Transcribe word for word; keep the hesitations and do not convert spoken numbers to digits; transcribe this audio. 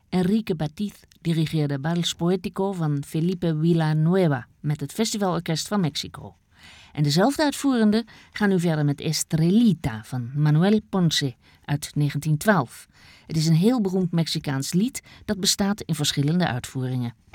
Enrique Batiz dirigeerde Vals Poético van Felipe Villanueva met het Festivalorkest van Mexico. En dezelfde uitvoerenden gaan nu verder met Estrellita van Manuel Ponce uit negentien twaalf. Het is een heel beroemd Mexicaans lied dat bestaat in verschillende uitvoeringen.